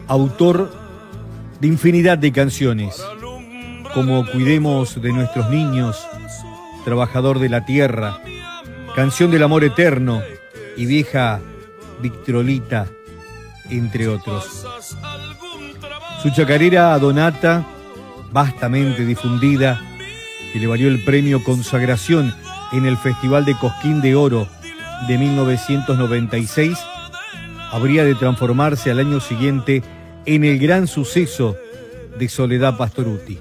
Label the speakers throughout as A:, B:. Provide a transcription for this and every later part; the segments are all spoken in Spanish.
A: autor de infinidad de canciones, como Cuidemos de nuestros niños, Trabajador de la tierra, Canción del amor eterno y Vieja Victrolita, entre otros. Su chacarera Donata, vastamente difundida, que le valió el premio Consagración en el Festival de Cosquín de Oro de 1996, habría de transformarse al año siguiente en el gran suceso de Soledad Pastorutti.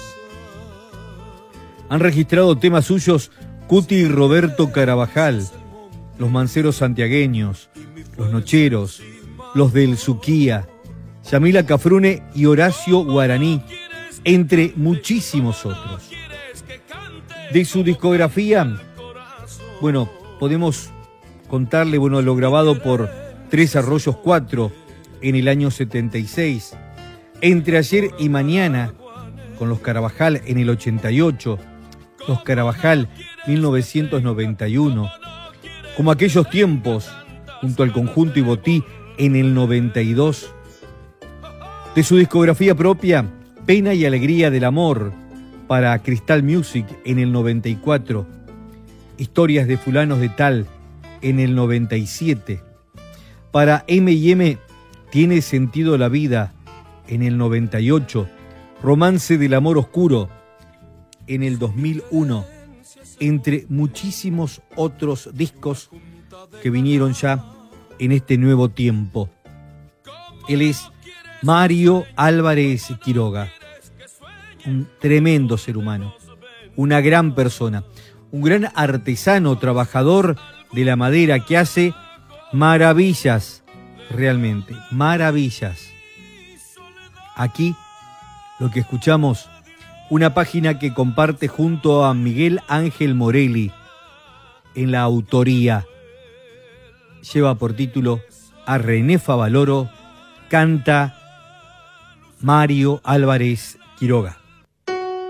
A: Han registrado temas suyos Cuti y Roberto Carabajal, los Manceros Santiagueños, los Nocheros, los del Suquía, Yamila Cafrune y Horacio Guaraní, entre muchísimos otros. De su discografía, bueno, podemos contarle, lo grabado por Tres Arroyos 4 en el año 76, Entre ayer y mañana con los Carabajal en el 88, los Carabajal 1991, Como aquellos tiempos junto al Conjunto Ibotí en el 92. De su discografía propia, Pena y Alegría del Amor para Crystal Music en el 94, Historias de Fulanos de Tal en el 97, para M&M Tiene Sentido la Vida en el 98, Romance del Amor Oscuro en el 2001, entre muchísimos otros discos que vinieron ya en este nuevo tiempo. Él es Mario Álvarez Quiroga, un tremendo ser humano, una gran persona, un gran artesano, trabajador de la madera que hace maravillas, realmente, maravillas. Aquí lo que escuchamos, una página que comparte junto a Miguel Ángel Morelli en la autoría. Lleva por título A René Favaloro canta Mario Álvarez Quiroga.